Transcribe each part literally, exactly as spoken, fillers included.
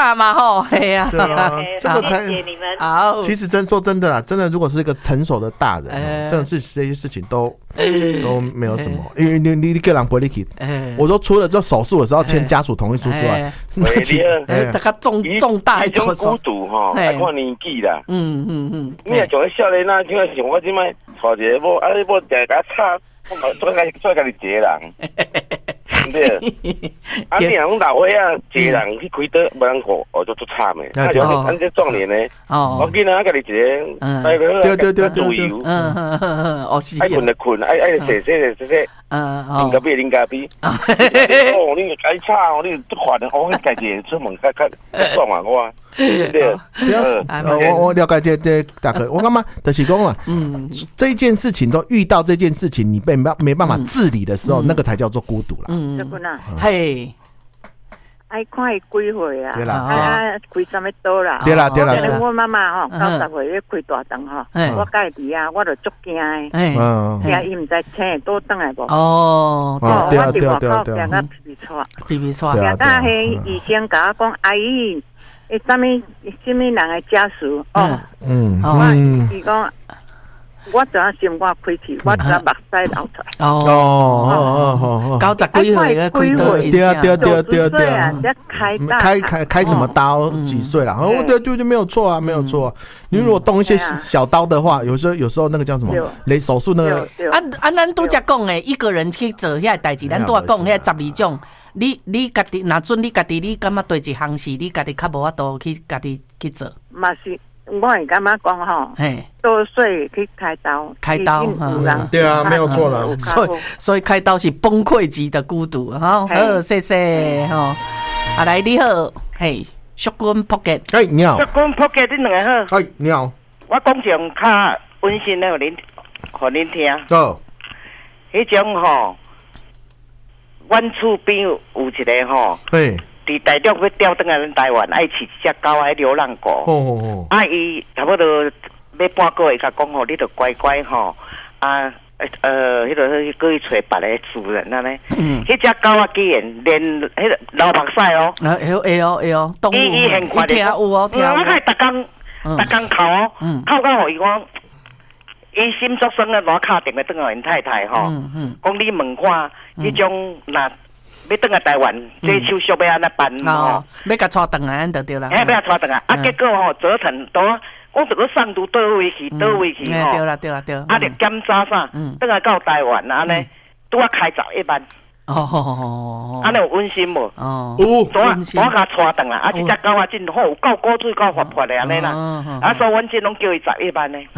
大嘛吼，嘿呀， 对啊，这个才谢谢你们。 好， 其实真说真的啦，真的如果是一个成熟的大人，欸、真的是这些事情都、欸、都没有什么，因为你你你个人不会去。我说除了这手术的时候签家属同意书之外， 没其哎，大家重重大一种孤独哈，还看年纪啦。 嗯嗯嗯， 你若像个少年啊，像像我即摆娶一个某，啊你某定甲吵，我做家做家己一个人。对，啊！你讲老岁啊，一个人去开刀，无人看，我就做惨诶。啊，像咱这壮年诶，我见啊，家己一个，对对对对对， 嗯嗯嗯，哦是。 爱困就困，爱爱洗洗洗洗，嗯哦。啉咖啡啉咖啡，哦，你爱吵，你都烦的，我家己出门较较爽嘛我。对， 我我了解这这大哥，我感觉就是讲啊，嗯，这一件事情都遇到这件事情，你没没办法自理的时候，那个才叫做孤独啦。 嗯，这个呐， 嘿， 爱看伊几岁啊？ 对啦， 啊，开什么刀啦？ 对啦对啦。 像我妈妈吼，九十岁咧开大肠吼，我家己啊，我就足惊诶，惊伊毋知青倒转来无。 哦，对啊对啊对啊对啊， 惊到皮皮喘， 皮皮喘。 惊到迄医生甲我讲，阿姨。诶，什么什么人的家属哦？嗯，我伊讲，我只要心肝开气，我只要目屎流出来。 哦哦哦哦，九十几岁的开刀， 对啊对啊对啊对啊对啊， 开开开开什么刀？几岁了？哦，对对对，没有错啊，没有错。你如果动一些小刀的话，有时候有时候那个叫什么雷手术那个， 啊啊，咱拄则讲诶，一个人去做遐代志，咱拄仔讲遐十二种。你你家己，若准你家己，你感觉对一项事，你家己较无法度去家己去做。 嘛是，我会感觉讲吼，多岁去开刀， 开刀， 嗯，对啊，没有错了。 所以所以开刀是崩溃级的孤独，哈。好，谢谢吼。啊，来你好，嘿，淑君扑克， 哎，你好， 淑君扑克，你两个好， 哎，你好， 我讲种较温馨的，互恁，互恁听。 哦， 迄种吼。阮厝边有一个吼，伫台中要调转来咱台湾，爱饲一只狗，爱流浪狗。哦哦哦。啊，伊差不多要半个月，甲讲吼，你着乖乖吼，啊，呃，迄个去过去找别个主人安尼。嗯。迄只狗啊，竟然连迄个流目屎哦。 啊，会哦会哦会哦，动物。伊伊很快听有哦听有。 我看逐工逐工哭哦，哭到互伊讲。伊心作生啊，攞敲电话转来因太太吼，讲你问看，迄种若要转来台湾，这手续要安怎办吼？ 要甲带转来就对啦。 哎，要带转来，啊，结果吼折腾多，我这个上都倒位去，倒位去吼。 对啦对啦对。 啊，着检查啥？转来到台湾安尼，拄啊开十一万。 哦， 安尼有温馨无？ 哦， 有，我我甲带转来，啊，这只狗啊真好，有够古水够活泼的安尼啦。啊，所以阮这拢叫伊十一万呢。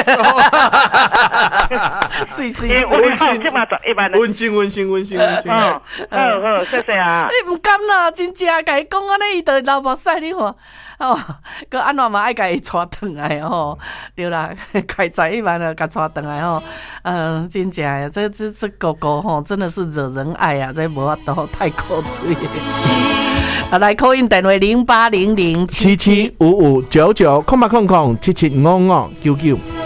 是是是，温馨，即嘛十一万。 温馨温馨温馨温馨。 好，好好，谢谢啊。 你唔敢啦，真正甲伊讲安尼，伊就流目屎，你看。哦，佮安怎嘛爱甲伊带转来吼？对啦，开十一万了，甲带转来吼。嗯，真正呀，这这这狗狗吼，真的是惹人爱啊！这无法度太可嘴。啊，来call in电话零八零零七七五五九九空八空空七七五五九九。